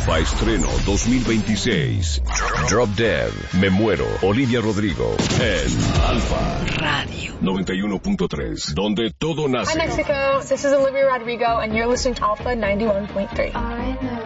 Alfa Estreno 2026. Drop Dead, Me Muero, Olivia Rodrigo. En Alfa Radio 91.3, donde todo nace. Hi Mexico, this is Olivia Rodrigo and you're listening to Alpha 91.3.